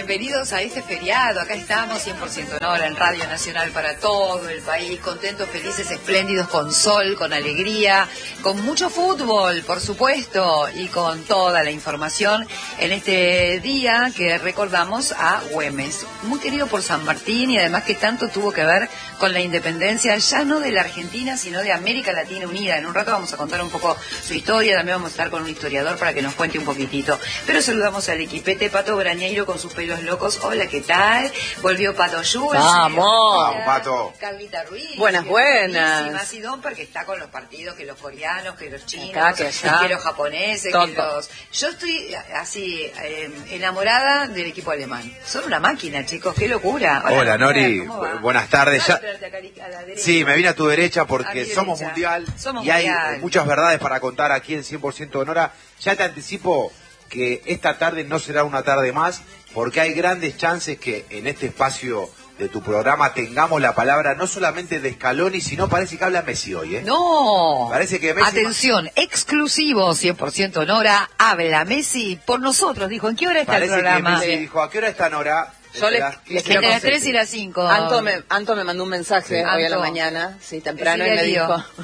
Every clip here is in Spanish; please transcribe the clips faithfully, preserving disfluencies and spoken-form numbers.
bienvenidos a este feriado. Acá estamos cien por ciento Nora en Radio Nacional para todo el país, contentos, felices, espléndidos, con sol, con alegría, con mucho fútbol, por supuesto, y con toda la información en este día que recordamos a Güemes, muy querido por San Martín y además que tanto tuvo que ver con la independencia, ya no de la Argentina, sino de América Latina Unida. En un rato vamos a contar un poco su historia, también vamos a estar con un historiador para que nos cuente un poquitito. Pero saludamos al equipete, Pato Brañeiro con sus pelos locos. Hola, ¿qué tal? Volvió Pato Jules. ¡Vamos! Vamos, Pato. Carlita Ruiz. Buenas, buenas. Y Don, porque está con los partidos, que los coreanos, que los chinos, Acá, que, allá. que los japoneses, Todo. que los... Yo estoy así, eh, enamorada del equipo alemán. Son una máquina, chicos, qué locura. Hola, Hola Nori, ¿cómo va? buenas tardes. Ya... Ya... Sí, me vine a tu derecha A porque mi somos derecha. mundial Somos y hay mundial. muchas verdades para contar aquí en cien por ciento Nora. Ya te anticipo que esta tarde no será una tarde más porque hay grandes chances que en este espacio de tu programa tengamos la palabra no solamente de Scaloni, sino parece que habla Messi hoy, ¿eh? No. Parece que Messi... Atención, exclusivo cien por ciento Nora, habla Messi por nosotros. Dijo, ¿en qué hora está Parece el que programa? Messi dijo, ¿a qué hora está Nora? Yo les- Las les quince quiero Entre las con tres y siete. las cinco. Anto me, Anto me mandó un mensaje Sí. hoy a la Anto. mañana, sí, temprano, y me Decile dijo... adiós.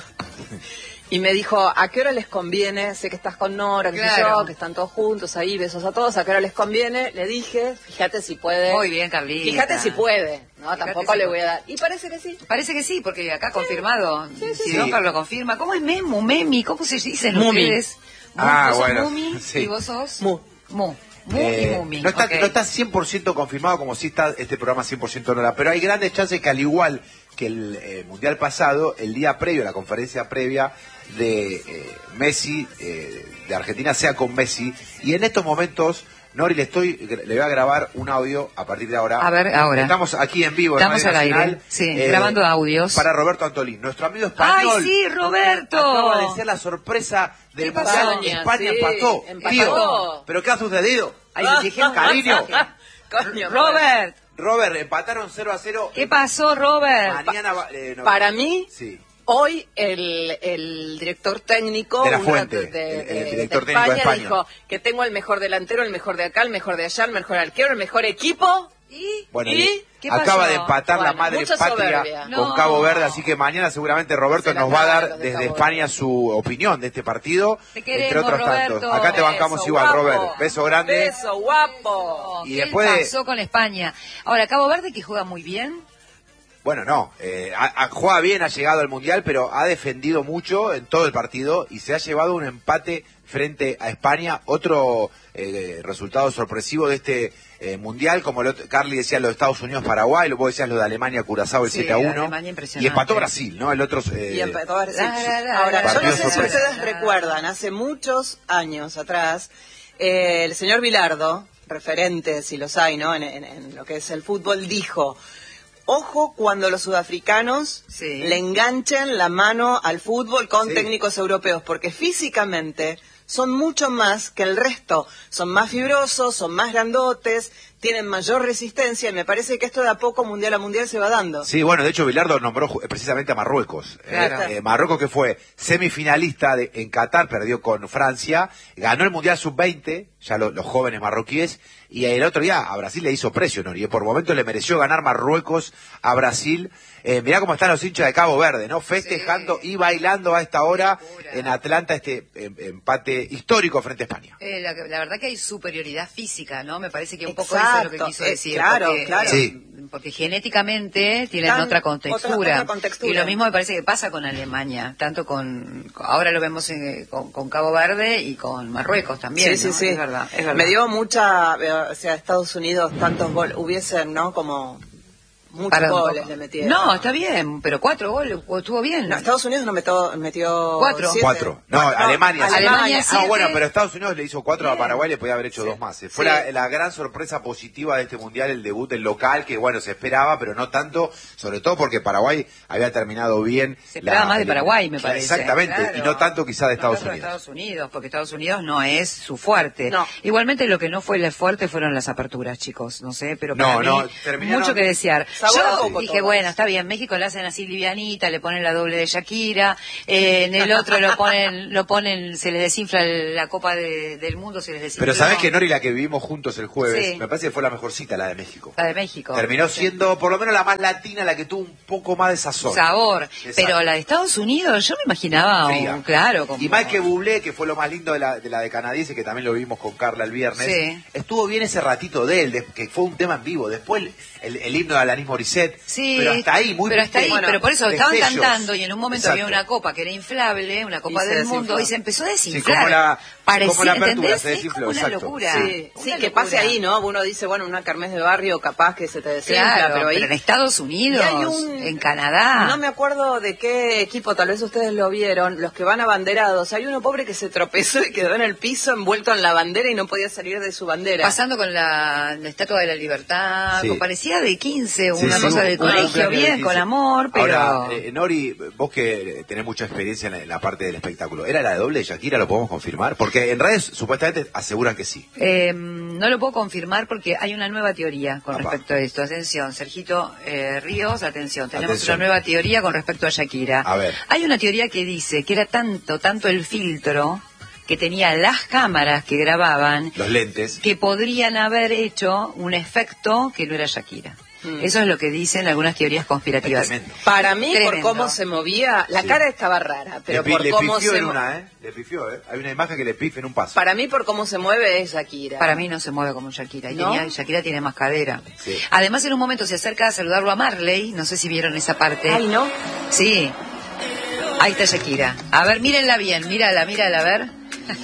Y me dijo, ¿a qué hora les conviene? Sé que estás con Nora, que sé Claro. yo, que están todos juntos ahí, besos a todos, ¿a qué hora les conviene? Le dije, fíjate si puede. Muy bien, Carlita. Fíjate si puede, ¿no? Fíjate Tampoco si le puede. voy a dar. Y parece que sí. Parece que sí, porque acá confirmado. sí, si sí. Don Carlos lo confirma. ¿Cómo es Memu, Memi? ¿Cómo se dicen Mumi. ustedes? Mu- Ah, ¿Vos sos bueno, Mumi? sí. ¿Y vos sos? Mu. Mu. Mu Eh, y Mumi. no, está, Ok. no está cien por ciento confirmado como si está este programa cien por ciento Nora, pero hay grandes chances que al igual que el eh, Mundial pasado, el día previo, la conferencia previa de eh, Messi, eh, de Argentina, sea con Messi. Y en estos momentos, Nori, le estoy le voy a grabar un audio a partir de ahora. A ver, ahora. Estamos aquí en vivo. en Estamos Radio al aire, Nacional, sí, grabando audios. Para Roberto Antolín, nuestro amigo español. ¡Ay, sí, Roberto! Acaba de ser la sorpresa del ¿Qué pasó? Mundial. Doña? España Sí, empató. empató. Tío, ¿pero qué ha sucedido? Ay, dijimos Cariño. Coño, Robert, Robert, empataron cero a cero. ¿qué pasó, Robert? Mañana va- eh, no. Para mí, Sí. hoy el, el director técnico De la uno Fuente, de, de- el- el de- director de técnico de España. dijo que tengo el mejor delantero, el mejor de acá, el mejor de allá, el mejor arquero, el mejor equipo. ¿Y? Bueno, ¿Y? y ¿Qué acaba pasó? de empatar la Bueno, madre mucha patria soberbia. con No. Cabo Verde, así que mañana seguramente Roberto Se la nos va a clavan dar los de desde Cabo España Verde. su opinión de este partido, Te queremos, entre otros Roberto. tantos. Acá te bancamos Beso, igual, guapo. Robert. Beso grande. Beso, guapo. Y ¿Qué después de- pasó con España? Ahora, Cabo Verde, que juega muy bien. Bueno, no, eh, ha- ha- juega bien, ha llegado al Mundial, pero ha defendido mucho en todo el partido y se ha llevado un empate frente a España, otro eh, resultado sorpresivo de este eh, Mundial, como lo, Carly decía, lo de Estados Unidos-Paraguay, lo vos decías lo de Alemania-Curazao, el Sí, siete a uno, Alemania impresionante. y empató Brasil, ¿no? El otro... eh, Y empezó a decir- La, la, la, Ahora, la, yo no partido sé si sorpresa. ustedes recuerdan, hace muchos años atrás, eh, el señor Bilardo, referente, si los hay, ¿no? En, en- en lo que es el fútbol, dijo: ojo cuando los sudafricanos Sí. le enganchen la mano al fútbol con Sí. técnicos europeos, porque físicamente son mucho más que el resto. Son más fibrosos, son más grandotes, tienen mayor resistencia, y me parece que esto de a poco, mundial a mundial, se va dando. Sí, bueno, de hecho Bilardo nombró ju- precisamente a Marruecos. Claro. Eh, eh, Marruecos, que fue semifinalista de, en Qatar, perdió con Francia, ganó el Mundial sub veinte, ya lo- los jóvenes marroquíes, y el otro día a Brasil le hizo precio, ¿no? Y por momentos le mereció ganar Marruecos a Brasil. Eh, mirá cómo están los hinchas de Cabo Verde, ¿no? Festejando Sí. y bailando a esta hora Locura. en Atlanta este em- empate histórico frente a España. Eh, la, la verdad que hay superioridad física, ¿no? Me parece que un poco Exacto, eso es lo que quiso eh, decir. claro, porque, claro. Sí. Porque genéticamente tienen Tan- otra contextura. otra- otra contextura. Y lo mismo me parece que pasa con Alemania, tanto con, ahora lo vemos en- con, con Cabo Verde y con Marruecos también, Sí, ¿no? sí, sí. Es verdad, es verdad. Me dio mucha, eh, o sea, Estados Unidos tantos goles, hubiesen, ¿no? Como muchos Para un goles poco. le metieron. No, está bien, pero cuatro goles, estuvo bien. No, Estados Unidos no metió, metió Cuatro. siete. Cuatro. No, Alemania. sí. Alemania Ah, siete. bueno, pero Estados Unidos le hizo cuatro Bien. a Paraguay, le podía haber hecho dos más. Eh, Fue Sí. la, la gran sorpresa positiva de este Mundial, el debut del local, que bueno, se esperaba, pero no tanto, sobre todo porque Paraguay había terminado bien. Se esperaba más de el- Paraguay, me Claro, parece. Exactamente, Claro. y no tanto quizá de No Estados tanto de Unidos. Estados Unidos, porque Estados Unidos no es su fuerte. No. Igualmente lo que no fue el fuerte fueron las aperturas, chicos, no sé, pero No, para mí no, terminaron- mucho que desear. sabor Yo a coco dije, todas. bueno, está bien, México la hacen así livianita, le ponen la doble de Shakira, eh, en el otro lo ponen, lo ponen, se les desinfla la Copa de, del Mundo, se les desinfla. Pero sabés que Nori, la que vivimos juntos el jueves, Sí. me parece que fue la mejor cita, la de México. La de México. Terminó Sí. siendo por lo menos la más latina, la que tuvo un poco más de sazón. Sabor. Exacto. Pero la de Estados Unidos, yo me imaginaba, Fría. un, claro. Como... Y Michael Bublé, que fue lo más lindo de la de, la de canadiense, que también lo vimos con Carla el viernes, Sí. estuvo bien ese ratito de él, de- que fue un tema en vivo. Después el, el himno de Alanis Morissette, Sí, pero hasta ahí, muy pero hasta ahí, bueno, pero por eso estaban destellos. cantando y en un momento Exacto. había una copa que era inflable, una copa Y se del desinfló. mundo, y se empezó a Sí, desinflar. como la, Parecía, como la apertura ¿entendés? se Es desinfló, como una exacto. locura. Sí, Una sí, que locura. pase ahí, ¿no? Uno dice, bueno, una kermés de barrio capaz que se te desinfla, Claro, pero ahí... en Estados Unidos, Y hay un- en Canadá. No me acuerdo de qué equipo, tal vez ustedes lo vieron, los que van abanderados. Hay uno pobre que se tropezó y quedó en el piso envuelto en la bandera y no podía salir de su bandera. Pasando con la, la Estatua de la Libertad, Sí. como parecía de quince, Sí, una sí, cosa de un colegio, cumpleaños de bien, quince. con amor, pero... Ahora, eh, Nori, vos que tenés mucha experiencia en la, en la parte del espectáculo, ¿era la de doble de Shakira? ¿Lo podemos confirmar? Porque en redes supuestamente aseguran que sí. Eh, no lo puedo confirmar porque hay una nueva teoría con Papá. respecto a esto. Atención, Sergito eh, Ríos, atención. Tenemos Atención. una nueva teoría con respecto a Shakira. A ver. Hay una teoría que dice que era tanto, tanto el filtro que tenía las cámaras que grababan Los lentes. que podrían haber hecho un efecto que no era Shakira. Mm. Eso es lo que dicen algunas teorías conspirativas. Es tremendo. Para mí, por Tremendo. cómo se movía, la Sí. cara estaba rara, pero le, pi- por le cómo pifió se en mo- una, ¿eh? Le pifió, ¿eh? Hay una imagen que le pife en un paso. Para mí, por cómo se mueve, es Shakira. Para mí no se mueve como Shakira. Y ¿No? tenía- Shakira tiene más cadera. Sí. Además, en un momento se acerca a saludarlo a Marley. No sé si vieron esa parte. Ay, ¿no? Sí. Ahí está Shakira. A ver, mírenla bien. Mírala, mírala, a ver.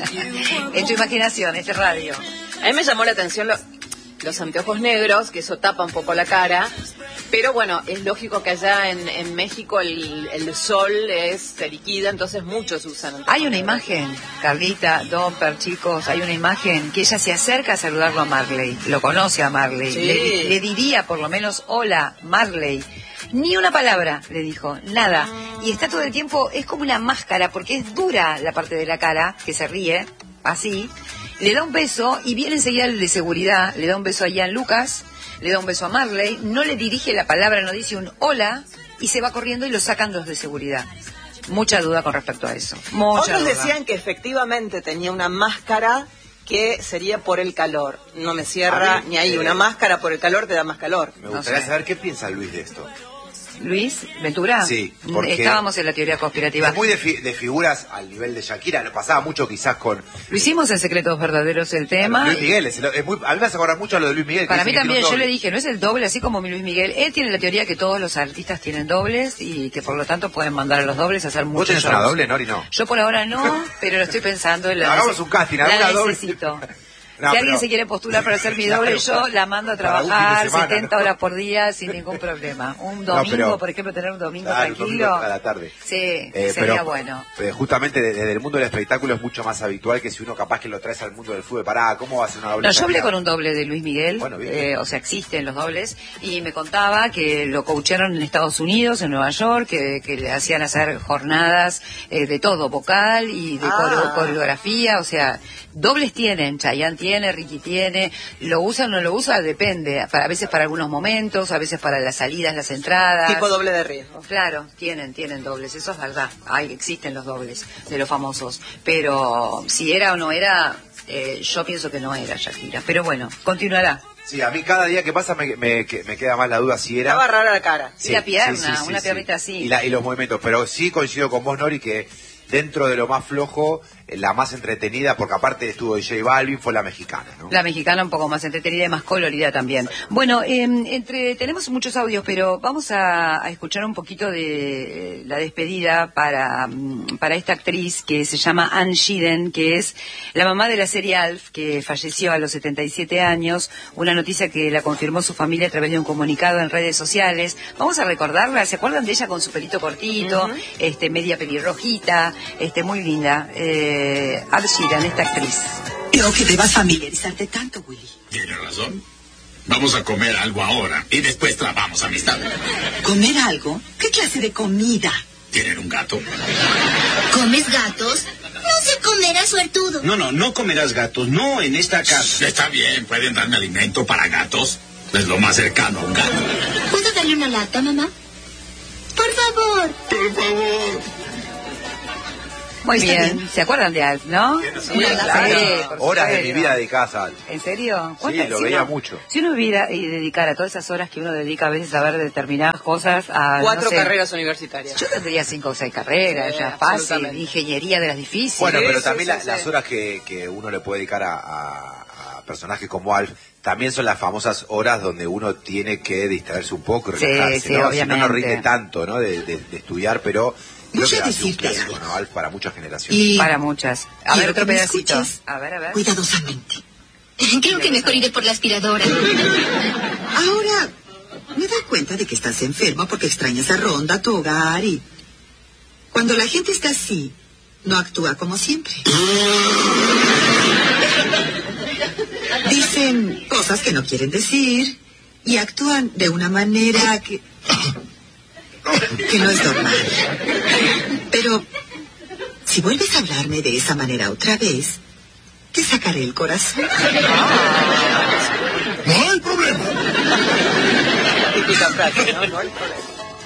En tu imaginación, este radio. A mí me llamó la atención lo- los anteojos negros, que eso tapa un poco la cara. Pero bueno, es lógico que allá en, en México el, el sol es, se liquida, entonces muchos usan anteojos Hay una negros. imagen, Carlita, Domper, chicos, hay una imagen que ella se acerca a saludarlo a Marley. Lo conoce a Marley. Sí. Le, le diría por lo menos, hola, Marley. Ni una palabra, le dijo, nada. Y está todo el tiempo, es como una máscara, porque es dura la parte de la cara, que se ríe, así. Le da un beso y viene enseguida el de seguridad, le da un beso a Ian Lucas, le da un beso a Marley, no le dirige la palabra, no dice un hola, y se va corriendo y lo sacan los de seguridad. Mucha duda con respecto a eso. Mucha Otros duda. decían que efectivamente tenía una máscara que sería por el calor. No me cierra A mí, ni ahí. eh, Una máscara por el calor te da más calor. Me No gustaría sé. saber qué piensa Luis de esto. Luis Ventura. Sí, porque- Estábamos en la teoría conspirativa. Es muy de, fi- de figuras al nivel de Shakira, lo pasaba mucho quizás con Lo hicimos en Secretos Verdaderos el tema. Luis Miguel. Es, es muy, a mí me hace acordar mucho a lo de Luis Miguel. que Para mí dicen que también, tiene yo un le doble. dije, no es el doble, así como mi Luis Miguel. Él tiene la teoría que todos los artistas tienen dobles y que por lo tanto pueden mandar a los dobles a hacer muchos ¿Vos tenés shows. una doble, Nori? No. Yo por ahora no, pero lo estoy pensando en la Hagamos un casting, la alguna doble. necesito. No, si alguien pero- se quiere postular para ser mi Claro, doble, yo la mando a para un fin de trabajar semana, setenta ¿no? horas por día sin ningún problema. Un No, domingo, pero- por ejemplo, tener un domingo Claro, un tranquilo. domingo a la tarde. Sí, Eh, sería pero, bueno. eh, justamente de- desde el mundo del espectáculo es mucho más habitual que si uno capaz que lo traes al mundo del fútbol. Pará, ¿cómo va a ser una doble? No, yo hablé Shakira? con un doble de Luis Miguel, Bueno, bien. eh, o sea, existen los dobles, y me contaba que lo coacharon en Estados Unidos, en Nueva York, que, que le hacían hacer jornadas eh, de todo, vocal y de Ah. coreo- coreografía, o sea, dobles tienen, Chayanne tiene, Ricky tiene, lo usan o no lo usa, depende, para, a veces para algunos momentos, a veces para las salidas, las entradas. Tipo doble de riesgo. Claro, tienen, tienen dobles, eso es verdad. Hay, existen los dobles de los famosos. Pero si era o no era, eh, yo pienso que no era Shakira. Pero bueno, continuará. Sí, a mí cada día que pasa me, me, que- me queda más la duda si era... Estaba rara la cara. Y la pierna, una piernita así. Y, la- y los movimientos, pero sí coincido con vos, Nori, que dentro de lo más flojo, eh, la más entretenida, porque aparte estuvo de J Balvin, fue la mexicana, ¿no? La mexicana un poco más entretenida y más colorida también. Bueno, eh, entre tenemos muchos audios, pero vamos a, a escuchar un poquito de eh, la despedida para, mm, para esta actriz que se llama Anne Shiden, que es la mamá de la serie Alf, que falleció a los setenta y siete años. Una noticia que la confirmó su familia a través de un comunicado en redes sociales. Vamos a recordarla. ¿Se acuerdan de ella con su pelito cortito, Ujú. este media pelirrojita, este muy linda? Eh, Anne Shiden, esta actriz. Creo que debas familiarizarte tanto, Willy. Tiene razón. Vamos a comer algo ahora y después trabamos amistad. ¿Comer algo? ¿Qué clase de comida? ¿Tienen un gato? ¿Comes gatos? No sé comer a suertudo. No, no, no comerás gatos, no en esta casa. Está bien, pueden darme alimento para gatos. Es lo más cercano a un gato. ¿Puedo darle Dale una lata, mamá. Por favor. Por favor. Muy Está bien. bien. ¿Se acuerdan de Alf, no? Sí, Una- claro. sí, por Horas de supuesto. mi vida dedicadas a Alf. ¿En serio? Sí, ¿Cuántas- lo si veía uno- mucho. Si uno viviera y dedicara todas esas horas que uno dedica a veces a ver determinadas cosas a... Cuatro no sé, carreras universitarias. Yo tendría cinco o seis carreras, Sí, ya fácil. absolutamente. Ingeniería de las difíciles. Bueno, Sí, pero sí, también sí, la- sí. las horas que, que uno le puede dedicar a, a- a personajes como Alf también son las famosas horas donde uno tiene que distraerse un poco y Sí, relajarse, sí, ¿no? Si no, obviamente. no rinde tanto, ¿no? De, de- de estudiar, pero creo Voy que a ha sido un decirte clásico, algo. ¿no? Alf para muchas generaciones. Y Para muchas. A ver, quiero otro que me pedacito. escuches A ver, a ver. cuidadosamente. Creo que mejor iré por la aspiradora. Ahora, me doy cuenta de que estás enferma porque extrañas a Ronda, tu hogar y... Cuando la gente está así, no actúa como siempre. Dicen cosas que no quieren decir y actúan de una manera que... que no es normal. Pero, si vuelves a hablarme de esa manera otra vez, te sacaré el corazón. No hay problema. Típica frase, ¿no? No hay problema.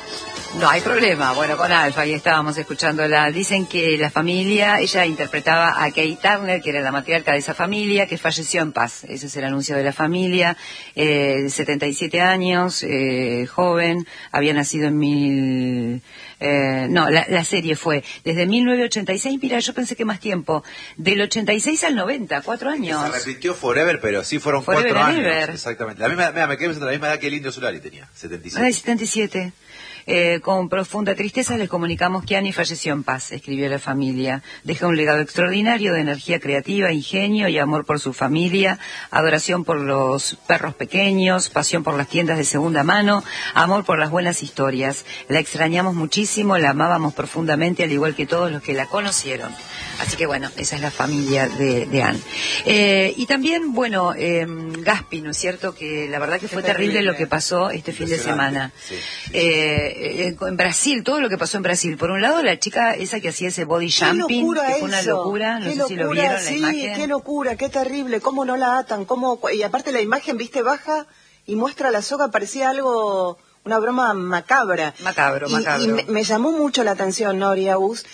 No hay problema. Bueno, con Alfa, ahí estábamos escuchándola. Dicen que la familia, ella interpretaba a Kate Turner, que era la matriarca de esa familia, que falleció en paz. Ese es el anuncio de la familia. Eh, setenta y siete años, eh, joven, había nacido en mil... Eh, no, la, la serie fue desde mil novecientos ochenta y seis, mira, yo pensé que más tiempo, del ochenta y seis al noventa, cuatro años. Se repitió Forever, pero sí fueron Forever cuatro and años. Ever. Exactamente. La misma, mira, me quedé pensando la misma edad que el Indio Solari tenía, setenta y siete. Ay, setenta y siete. Eh, con profunda tristeza les comunicamos que Annie falleció en paz, escribió la familia. Deja un legado extraordinario de energía creativa, ingenio y amor por su familia, adoración por los perros pequeños, pasión por las tiendas de segunda mano, amor por las buenas historias. La extrañamos muchísimo, la amábamos profundamente, al igual que todos los que la conocieron. Así que bueno, esa es la familia de, de Anne. Eh, y también, bueno, eh, Gaspi, ¿no es cierto? Que la verdad que fue terrible, terrible. lo que pasó este fin de semana. Sí, sí. Eh, eh, en Brasil, todo lo que pasó en Brasil. Por un lado, la chica esa que hacía ese body Qué jumping, locura que fue una eso. locura, no Qué sé si lo locura, vieron, sí, la imagen. qué locura, qué terrible, cómo no la atan, cómo... Y aparte la imagen, viste, baja y muestra la soga, parecía algo, una broma macabra. Macabro, Y- macabro. Y me, me llamó mucho la atención, Nori Agus,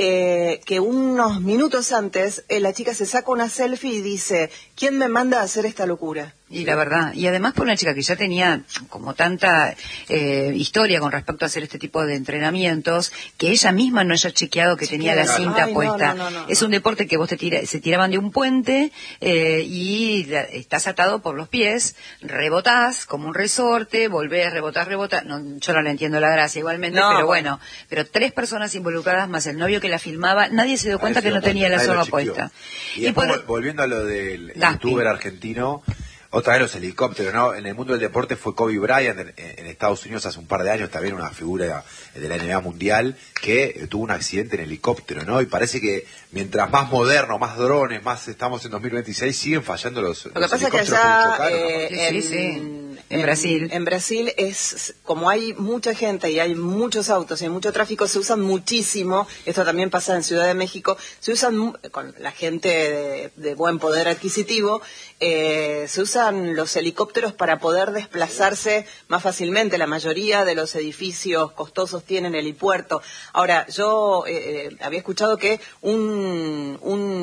eh, que unos minutos antes eh, la chica se saca una selfie y dice, ¿quién me manda a hacer esta locura? Y la verdad, y además por una chica que ya tenía como tanta eh, historia con respecto a hacer este tipo de entrenamientos, que ella misma no haya chequeado que tenía la claro. cinta Ay, no, puesta. no, no, no. Es un deporte que vos te tira, se tiraban de un puente eh, y la- estás atado por los pies, rebotás como un resorte, volvés, rebotás, rebotás. No, yo no le entiendo la gracia igualmente, No, pero bueno. bueno, pero tres personas involucradas más el novio que la filmaba, nadie se dio cuenta Nadie que se no dio tenía la cuenta, nadie soga lo chequeó. puesta. Y después, por- vol- volviendo a lo del Gaspi. youtuber argentino, otra vez los helicópteros, ¿no? En el mundo del deporte fue Kobe Bryant en, en Estados Unidos hace un par de años, también una figura de la N B A mundial, que eh, tuvo un accidente en helicóptero, ¿no? Y parece que mientras más moderno, más drones, más estamos en dos mil veintiséis, siguen fallando los, Lo que los pasa es que helicópteros allá por chocar, ¿no? eh, Sí, en, sí, sí. En Brasil. En Brasil es, como hay mucha gente y hay muchos autos y hay mucho tráfico, se usan muchísimo, esto también pasa en Ciudad de México, se usan mu- con la gente de, de buen poder adquisitivo, eh, se usan los helicópteros para poder desplazarse más fácilmente. La mayoría de los edificios costosos tienen helipuerto. Ahora, yo eh, eh, había escuchado que un,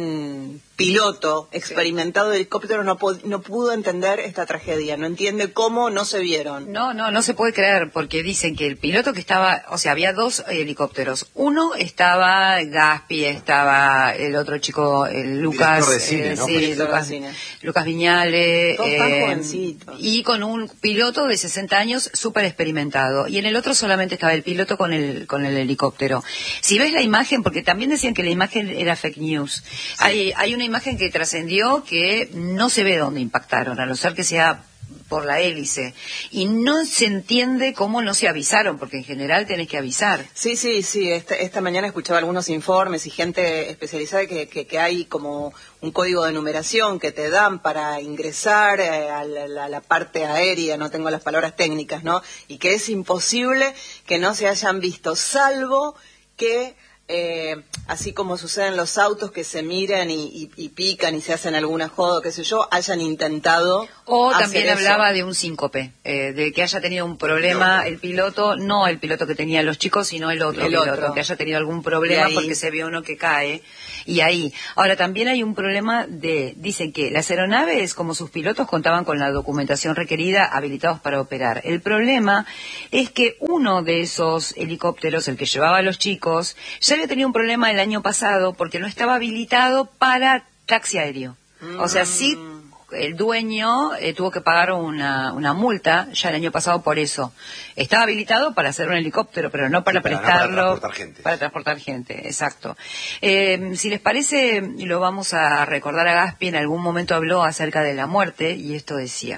un piloto experimentado de helicóptero no, po- no pudo entender esta tragedia, no entiende cómo no se vieron. No, no, no se puede creer, porque dicen que el piloto que estaba, o sea, había dos helicópteros. Uno estaba Gaspi, estaba el otro chico, el Lucas, Director de cine, eh, ¿no? sí, Director de Lucas, cine. Lucas Viñale, Todos tan jovencitos. y con un piloto de sesenta años súper experimentado. Y en el otro solamente estaba el piloto con el, con el helicóptero. Si ves la imagen, porque también decían que la imagen era fake news, hay, hay una imagen que trascendió que no se ve dónde impactaron, a no ser que sea por la hélice, y no se entiende cómo no se avisaron, porque en general tenés que avisar. Sí, sí, sí. Esta, esta mañana escuchaba algunos informes y gente especializada que, que, que hay como un código de numeración que te dan para ingresar eh, a la, la- la parte aérea, no tengo las palabras técnicas, ¿no? Y que es imposible que no se hayan visto, salvo que eh, así como suceden los autos que se miran y, y, y pican y se hacen alguna joda, qué sé yo, hayan intentado O hacer también eso. hablaba de un síncope, eh, de que haya tenido un problema el piloto, no el piloto que tenía los chicos, sino el otro El piloto, otro. que haya tenido algún problema Y ahí- porque se vio uno que cae. Y ahí. Ahora, también hay un problema de, dicen que las aeronaves, como sus pilotos, contaban con la documentación requerida, habilitados para operar. El problema es que uno de esos helicópteros, el que llevaba a los chicos, ya había tenido un problema el año pasado porque no estaba habilitado para taxi aéreo. O sea, sí, el dueño eh, tuvo que pagar una, una multa ya el año pasado por eso. Estaba habilitado para hacer un helicóptero, pero no para Sí, para- no para prestarlo. transportar gente. Para transportar gente, exacto. Eh, si les parece, lo vamos a recordar a Gaspi, en algún momento habló acerca de la muerte y esto decía.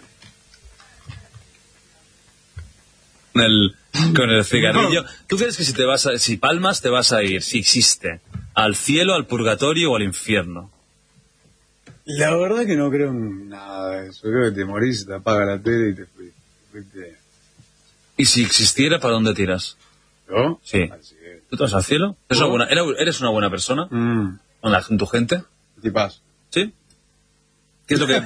Con el, con el cigarrillo. ¿Tú crees que si te vas a, si palmas te vas a ir, si existe, al cielo, al purgatorio o al infierno? La verdad que no creo en nada de eso. Creo que te morís, te apaga la tele y te fuiste. fuiste. ¿Y si existiera, para dónde tiras? ¿Yo? Sí. Al cielo. ¿Tú te vas al cielo? ¿Eres una buena, era- ¿Eres una buena persona? Mm, ¿Con la, con tu gente? tipazo. ¿Sí? ¿Qué es lo que...?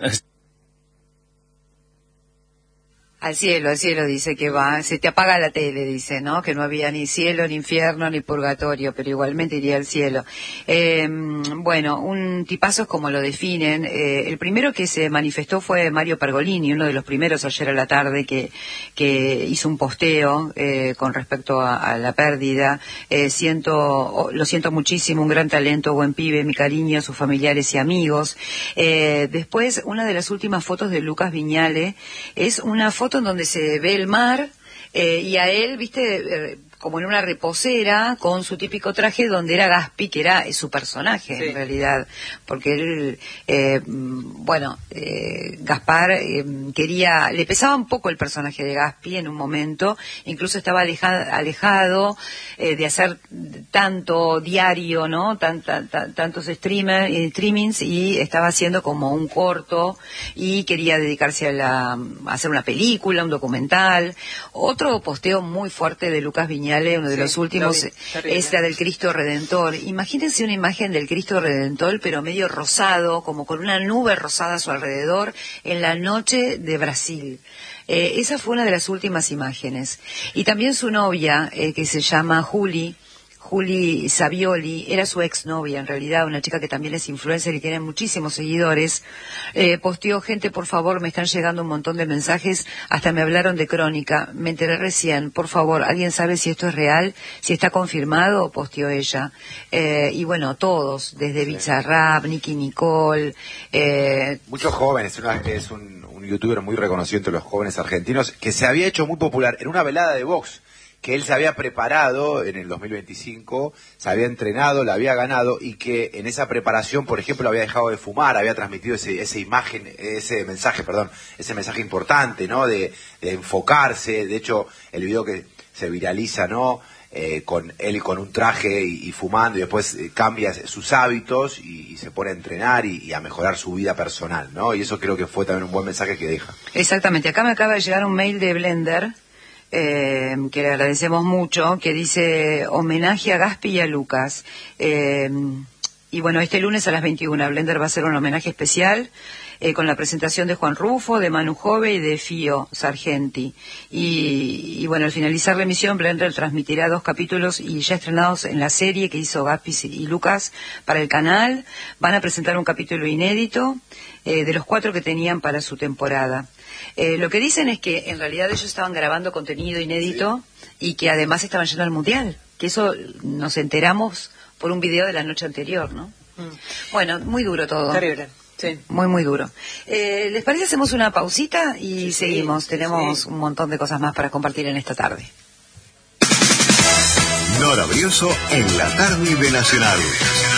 Al cielo, al cielo dice que va, se te apaga la tele, dice, ¿no? Que no había ni cielo, ni infierno, ni purgatorio, pero igualmente iría al cielo. Eh, bueno, un tipazo es como lo definen. Eh, el primero que se manifestó fue Mario Pergolini, uno de los primeros ayer a la tarde que, que hizo un posteo eh, con respecto a, a la pérdida. Eh, siento, oh, lo siento muchísimo, un gran talento, buen pibe, mi cariño a sus familiares y amigos. Eh, después, una de las últimas fotos de Lucas Viñale es una foto en donde se ve el mar eh, y a él, viste, eh, como en una reposera con su típico traje donde era Gaspi, que era eh, su personaje Sí. en realidad, porque él, eh, mm, bueno, eh, Gaspar eh, quería, le pesaba un poco el personaje de Gaspi en un momento, incluso estaba aleja- alejado eh, de hacer tanto diario, ¿no? Tan, tan- tan- tantos streamer, eh, streamings y estaba haciendo como un corto y quería dedicarse a, la, a hacer una película, un documental. Otro posteo muy fuerte de Lucas Viñale, uno de Sí, los últimos, lo vi, terrible. es la del Cristo Redentor. Imagínense una imagen del Cristo Redentor, pero medio rosado, como con una nube rosada a su alrededor, en la noche de Brasil. Eh, esa fue una de las últimas imágenes. Y también su novia, eh, que se llama Juli, Juli Savioli, era su exnovia en realidad, una chica que también es influencer y tiene muchísimos seguidores, eh, posteó: gente, por favor, me están llegando un montón de mensajes, hasta me hablaron de Crónica, me enteré recién, por favor, ¿alguien sabe si esto es real? Si está confirmado, posteó ella. Eh, y bueno, todos, desde Bizarrap, Nicky Nicole, eh, Muchos jóvenes, una- es un, un youtuber muy reconocido entre los jóvenes argentinos, que se había hecho muy popular en una velada de box, que él se había preparado en el dos mil veinticinco, se había entrenado, la había ganado, y que en esa preparación, por ejemplo, había dejado de fumar, había transmitido ese, esa imagen, ese mensaje, perdón, ese mensaje importante, ¿no? De, de enfocarse. De hecho, el video que se viraliza, ¿no? Eh, con él con un traje y, y fumando, y después eh, cambia sus hábitos y, y se pone a entrenar y, y a mejorar su vida personal, ¿no? Y eso creo que fue también un buen mensaje que deja. exactamente, acá me acaba de llegar un mail de Blender, eh, que le agradecemos mucho, que dice: homenaje a Gaspi y a Lucas. Eh, y bueno, este lunes a las veintiuna, Blender va a hacer un homenaje especial eh, con la presentación de Juan Rufo, de Manu Jove y de Fío Sargenti. Y, y bueno, al finalizar la emisión, Blender transmitirá dos capítulos y ya estrenados en la serie que hizo Gaspi y Lucas para el canal. Van a presentar un capítulo inédito eh, de los cuatro que tenían para su temporada. Eh, lo que dicen es que en realidad ellos estaban grabando contenido inédito y que además estaban yendo al Mundial, que eso nos enteramos por un video de la noche anterior, ¿no? Bueno, muy duro todo. Terrible, sí. Muy, muy duro. Eh, ¿Les parece hacemos una pausita y Sí, seguimos? sí, Tenemos sí. un montón de cosas más para compartir en esta tarde. Nora Brioso en la tarde de Nacional.